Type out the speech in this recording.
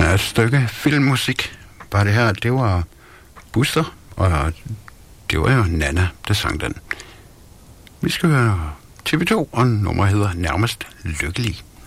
er et stykke filmmusik. Bare det her, det var Buster, og det var jo Nana, der sang den. Vi skal høre TV2, og nummeret hedder Nærmest Lykkelig.